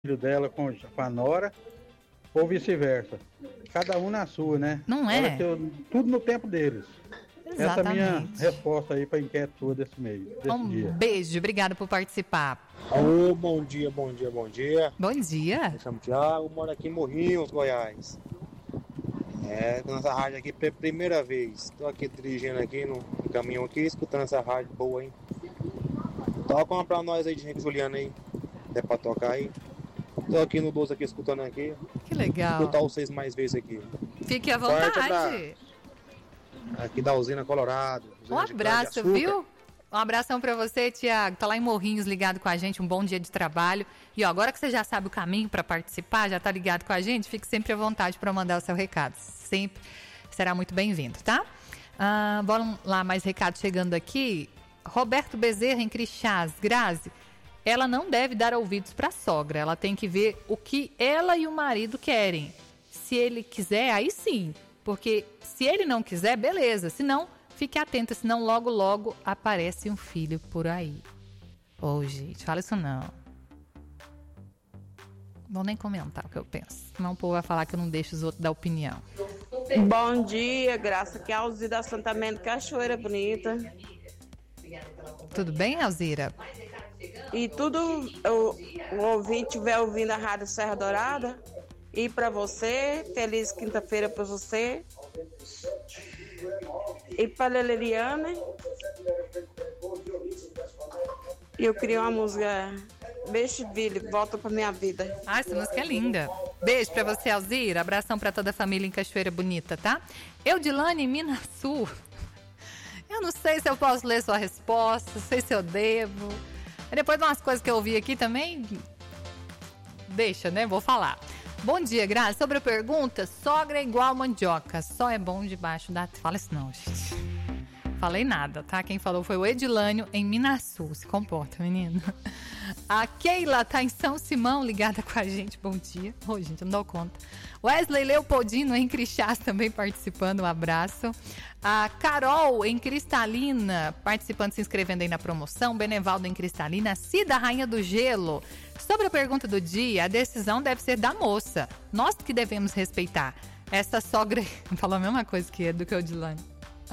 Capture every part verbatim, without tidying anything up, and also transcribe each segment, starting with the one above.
filho dela com a nora, ou vice-versa. Cada um na sua, né? Não é? Eu, tudo no tempo deles. Exatamente. Essa é a minha resposta aí para a enquete tua desse meio. Desse um dia. beijo, obrigado por participar. Alô, bom dia, bom dia, bom dia. Bom dia. Me chamo Thiago, moro aqui em Morrinhos, Goiás. É, com essa rádio aqui pela primeira vez. Estou aqui dirigindo aqui no caminhão aqui, escutando essa rádio boa, hein? Toca uma pra nós aí de gente Juliana aí. É pra tocar aí. Tô aqui no doze aqui, escutando aqui. Que legal. Escutar vocês mais vezes aqui. Fique à vontade. Aqui da usina Colorado. Um abraço, viu? Um abração pra você, Tiago. Tá lá em Morrinhos ligado com a gente. Um bom dia de trabalho. E ó, agora que você já sabe o caminho pra participar, já tá ligado com a gente, fique sempre à vontade pra mandar o seu recado. Sempre será muito bem-vindo, tá? Ah, vamos lá, mais recado chegando aqui. Roberto Bezerra, em Crixás. Grazi, ela não deve dar ouvidos pra sogra. Ela tem que ver o que ela e o marido querem. Se ele quiser, aí sim. Porque se ele não quiser, beleza. Se não, fique atenta, senão logo, logo aparece um filho por aí. Ô, oh, gente, fala isso não. Vou nem comentar o que eu penso. Senão o povo vai falar que eu não deixo os outros dar opinião. Bom dia, Graça. Que é a Alzira da Santa Mena, Cachoeira Bonita. Tudo bem, Alzira? E tudo, o, o ouvinte estiver ouvindo a Rádio Serra Dourada. E para você, feliz quinta-feira para você. E para a Liliana. E eu queria uma música Beijo, Billy, volta pra minha vida. Ah, essa música é linda. Beijo pra você, Alzira. Abração pra toda a família em Cachoeira Bonita, tá? Eudilane, Minas Sul. Eu não sei se eu posso ler sua resposta, não sei se eu devo. Depois de umas coisas que eu ouvi aqui também, deixa, né? Vou falar. Bom dia, Graça. Sobre a pergunta, sogra é igual mandioca, só é bom debaixo da... Fala isso não, gente. Falei nada, tá? Quem falou foi o Edilânio, em Minas Sul. Se comporta, menina. A Keila tá em São Simão, ligada com a gente. Bom dia. Ô, oh, gente, eu não dou conta. Wesley Leopoldino, em Crixás, também participando. Um abraço. A Carol, em Cristalina, participando, se inscrevendo aí na promoção. Benevaldo, em Cristalina. Cida, Rainha do Gelo. Sobre a pergunta do dia, a decisão deve ser da moça. Nós que devemos respeitar. Essa sogra... Falou a mesma coisa que do que o Dilane.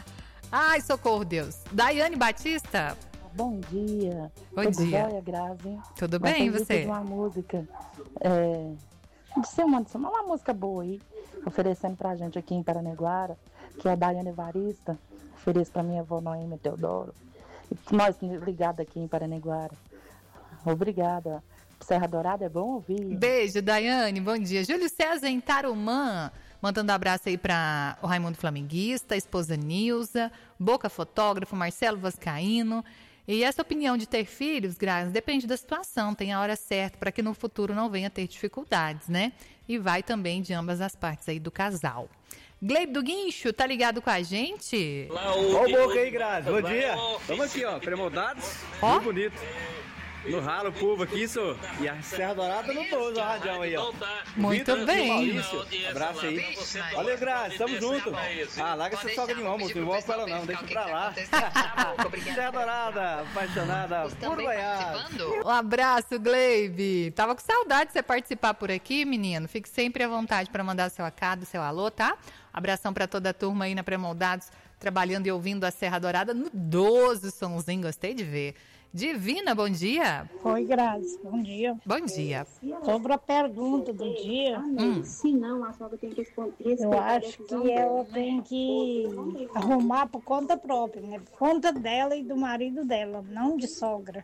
Ai, socorro, Deus. Daiane Batista. Bom dia. Bom Tudo dia. Jóia, Grazi? Tudo bem, e você? Uma música. É, você manda uma música boa aí, oferecendo pra gente aqui em Paranaguara, que é a Daiane Evarista. Ofereço pra minha avó Noêmia Teodoro. E nós ligados aqui em Paranaguara. Obrigada. Serra Dourada é bom ouvir. Beijo, Daiane. Bom dia. Júlio César em Tarumã. Mandando um abraço aí para o Raimundo Flamenguista, a esposa Nilza, Boca Fotógrafo, Marcelo Vascaíno. E essa opinião de ter filhos, Grazi, depende da situação, tem a hora certa para que no futuro não venha ter dificuldades, né? E vai também de ambas as partes aí do casal. Gleibe do Guincho, tá ligado com a gente? Ó o Boca aí, Grazi, bom dia. Estamos aqui, ó, premoldados, muito bonito. No ralo, o povo aqui, isso. E a Serra Dourada no doze, o radião aí, ó. Muito Vitor, bem. Maurício, abraço aí. Valeu, Grazi, tamo junto. Ah, larga essa sogra de mão, moço. Não vou com ela não, deixa pra lá. Serra Dourada, apaixonada, por Goiás. Um abraço, Gleibe. Tava com saudade de você participar por aqui, menino. Fique sempre à vontade para mandar seu recado, seu alô, tá? Abração para toda a turma aí na Premoldados, trabalhando e ouvindo a Serra Dourada no doze, somzinho, gostei de ver. Divina, bom dia. Oi, Grazi, bom dia. Bom dia. Sobre a pergunta do dia, hum. Se não, a sogra tem que responder. Eu acho que ela tem que arrumar por conta própria, né? Por conta dela e do marido dela, não de sogra.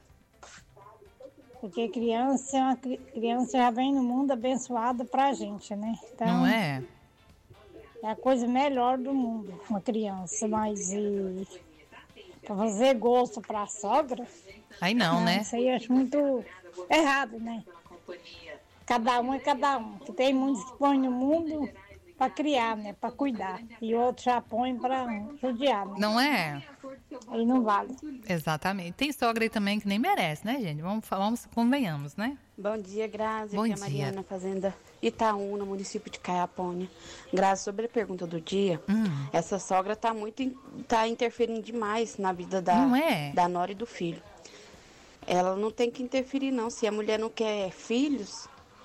Porque criança, uma criança já vem no mundo abençoada pra gente, né? Então, não é? É a coisa melhor do mundo, uma criança, mas e... pra fazer gosto pra sogra... Aí não, não, né? Isso aí eu acho muito errado, né? Cada um é cada um. Que tem muitos que põem no mundo pra criar, né? Pra cuidar. E outros já põem pra judiar, né? Não é? Aí não vale. Exatamente. Tem sogra aí também que nem merece, né, gente? Vamos, vamos convenhamos, né? Bom dia, Grazi. Bom Aqui é dia. a Mariana, Fazenda Itaúna, município de Caiapônia. Grazi, sobre a pergunta do dia, hum. essa sogra tá muito tá interferindo demais na vida da, não é? da nora e do filho. Ela não tem que interferir, não. Se a mulher não quer filhos,